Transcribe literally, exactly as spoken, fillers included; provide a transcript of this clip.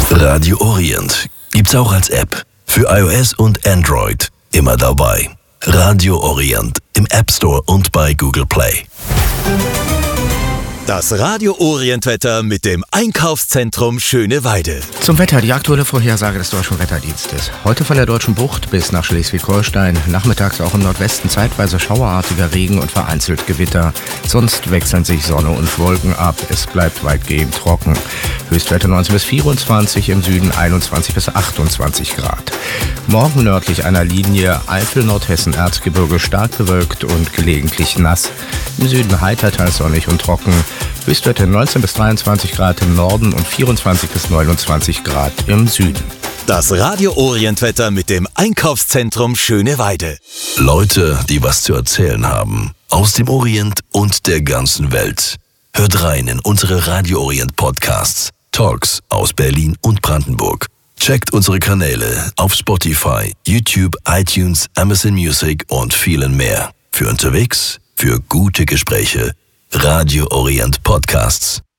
Radio Orient gibt's auch als App. Für iOS und Android immer dabei. Radio Orient im App Store und bei Google Play. Das Radio Orient Wetter mit dem Einkaufszentrum Schöneweide. Zum Wetter, die aktuelle Vorhersage des Deutschen Wetterdienstes. Heute von der Deutschen Bucht bis nach Schleswig-Holstein. Nachmittags auch im Nordwesten zeitweise schauerartiger Regen und vereinzelt Gewitter. Sonst wechseln sich Sonne und Wolken ab. Es bleibt weitgehend trocken. Höchstwerte neunzehn bis vierundzwanzig, im Süden einundzwanzig bis achtundzwanzig Grad. Morgen nördlich einer Linie Eifel, Nordhessen, Erzgebirge stark bewölkt und gelegentlich nass. Im Süden heiter, teils sonnig und trocken. Höchstwerte neunzehn bis dreiundzwanzig Grad im Norden und vierundzwanzig bis neunundzwanzig Grad im Süden. Das Radio Orient Wetter mit dem Einkaufszentrum Schöneweide. Leute, die was zu erzählen haben. Aus dem Orient und der ganzen Welt. Hört rein in unsere Radio Orient Podcasts. Talks aus Berlin und Brandenburg. Checkt unsere Kanäle auf Spotify, YouTube, iTunes, Amazon Music und vielen mehr. Für unterwegs, für gute Gespräche. Radio Orient Podcasts.